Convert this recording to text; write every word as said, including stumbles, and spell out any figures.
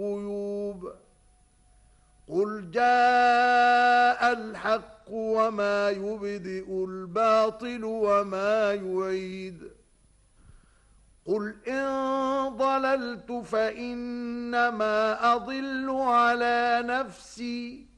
الغيوب قل جاء الحق وما يبدئ الباطل وما يعيد قل إن ضللت فإنما أضل على نفسي